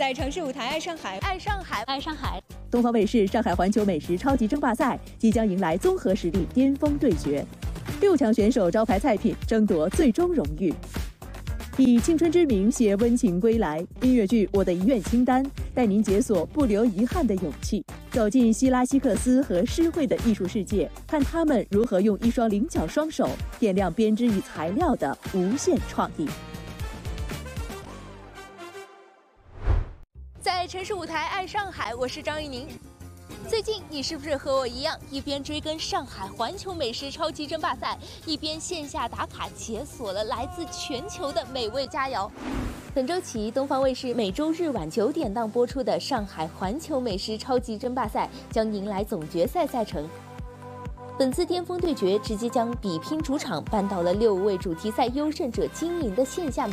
在城市舞台爱上海，爱上海，爱上海。 东方卫视上海环球美食超级争霸赛即将迎来综合实力巅峰对决，6强选手招牌菜品争夺最终荣誉。以青春之名携温情归来，音乐剧《我的遗愿清单》带您解锁不留遗憾的勇气，走进希拉希克斯和诗慧的艺术世界，看他们如何用一双灵巧双手点亮编织与材料的无限创意。 在城市舞台爱上海，我是张玉宁。最近你是不是和我一样，一边追跟上海环球美食超级争霸赛，一边线下打卡解锁了来自全球的美味佳肴？本周起，东方卫视每周日晚9点档播出的上海环球美食超级争霸赛将迎来总决赛赛程。本次巅峰对决直接将比拼主场搬到了6位主题赛优胜者经营的线下美